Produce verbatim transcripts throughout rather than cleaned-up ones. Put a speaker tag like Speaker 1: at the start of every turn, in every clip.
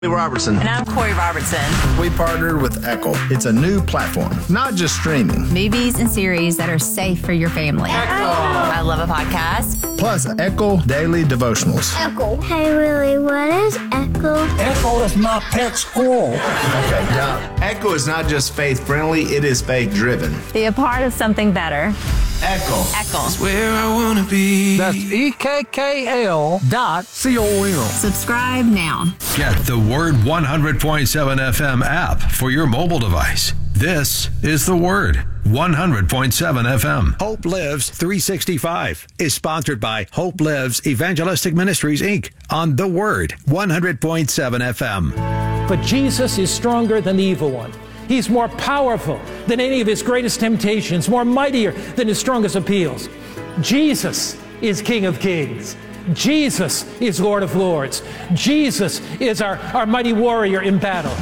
Speaker 1: Robertson.
Speaker 2: And I'm Corey Robertson.
Speaker 3: We partnered with Echo. It's a new platform, not just streaming.
Speaker 4: Movies and series that are safe for your family.
Speaker 2: Echo. I love a podcast.
Speaker 3: Plus, Echo Daily Devotionals.
Speaker 5: Echo. Hey, Willie, what is Echo?
Speaker 6: Echo is my pet squirrel.
Speaker 3: Okay, now,
Speaker 1: Echo is not just faith-friendly, it is faith-driven.
Speaker 2: Be a part of something better.
Speaker 1: Echo.
Speaker 2: Echo.
Speaker 7: That's where I want to be.
Speaker 6: That's E K K L dot C O M.
Speaker 4: Subscribe now.
Speaker 8: Get the Word one hundred point seven F M app for your mobile device. This is the Word one hundred point seven F M.
Speaker 9: Hope Lives three sixty-five is sponsored by Hope Lives Evangelistic Ministries, Incorporated on the Word one hundred point seven F M.
Speaker 10: But Jesus is stronger than the evil one. He's more powerful than any of his greatest temptations, more mightier than his strongest appeals. Jesus is King of Kings. Jesus is Lord of Lords. Jesus is our, our mighty warrior in battle.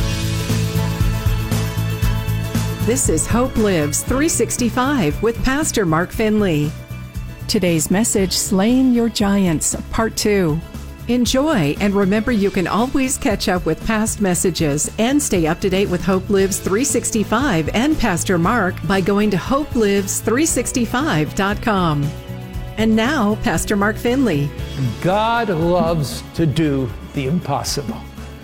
Speaker 11: This is Hope Lives three sixty-five with Pastor Mark Finley. Today's message, Slaying Your Giants, Part two. Enjoy, and remember you can always catch up with past messages and stay up to date with Hope Lives three sixty-five and Pastor Mark by going to hope lives three sixty-five dot com. And now, Pastor Mark Finley.
Speaker 10: God loves to do the impossible.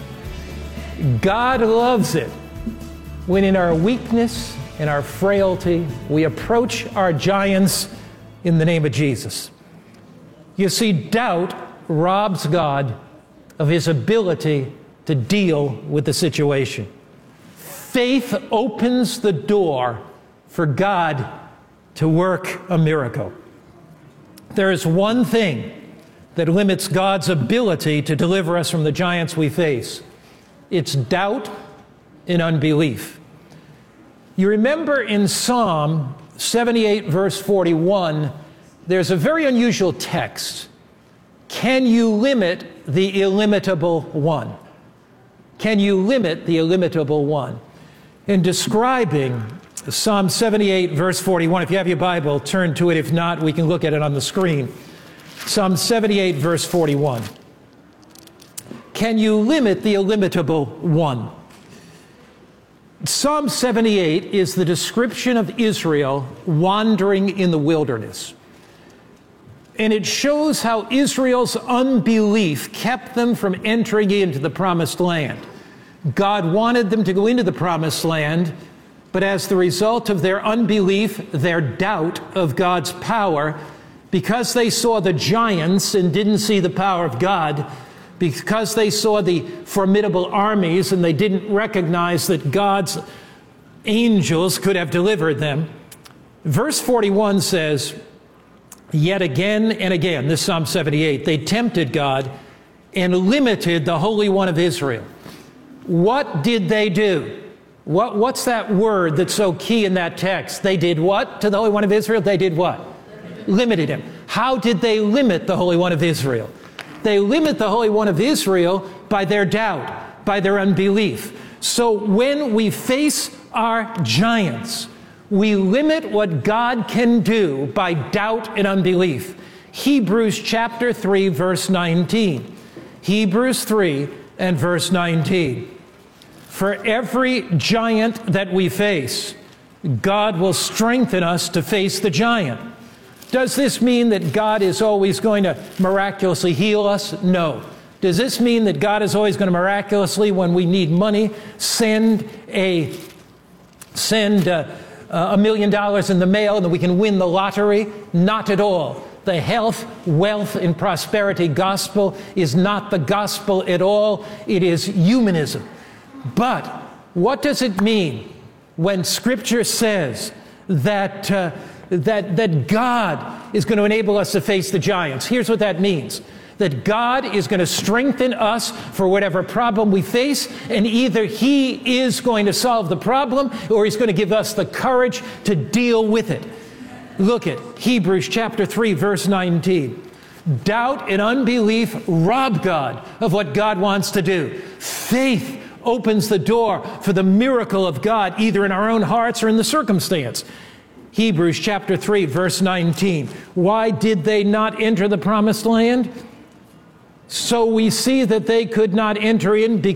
Speaker 10: God loves it when in our weakness and our frailty, we approach our giants in the name of Jesus. You see, doubt robs God of his ability to deal with the situation. Faith opens the door for God to work a miracle. There is one thing that limits God's ability to deliver us from the giants we face. It's doubt and unbelief. You remember in Psalm seventy-eight, verse forty-one, there's a very unusual text. Can you limit the illimitable one? Can you limit the illimitable one? In describing Psalm seventy-eight, verse forty-one, if you have your Bible, turn to it. If not, we can look at it on the screen. Psalm seventy-eight, verse forty-one. Can you limit the illimitable one? Psalm seventy-eight is the description of Israel wandering in the wilderness. And it shows how Israel's unbelief kept them from entering into the promised land. God wanted them to go into the promised land, but as the result of their unbelief, their doubt of God's power, because they saw the giants and didn't see the power of God, because they saw the formidable armies and they didn't recognize that God's angels could have delivered them. Verse forty-one says, yet again and again, this Psalm seventy-eight, they tempted God and limited the Holy One of Israel. What did they do? What, what's that word that's so key in that text? They did what to the Holy One of Israel? They did what? Limited, limited him. How did they limit the Holy One of Israel? They limit the Holy One of Israel by their doubt, by their unbelief. So when we face our giants, we limit what God can do by doubt and unbelief. Hebrews chapter three, verse nineteen. Hebrews three and verse nineteen. For every giant that we face, God will strengthen us to face the giant. Does this mean that God is always going to miraculously heal us? No. Does this mean that God is always going to miraculously, when we need money, send a send a, a million dollars in the mail and that we can win the lottery? Not at all. The health, wealth, and prosperity gospel is not the gospel at all. It is humanism. But what does it mean when Scripture says that uh, that that God is going to enable us to face the giants? Here's what that means. That God is going to strengthen us for whatever problem we face, and either He is going to solve the problem or He's going to give us the courage to deal with it. Look at Hebrews chapter three, verse nineteen. Doubt and unbelief rob God of what God wants to do. Faith opens the door for the miracle of God, either in our own hearts or in the circumstance. Hebrews chapter three, verse nineteen. Why did they not enter the promised land? So we see that they could not enter in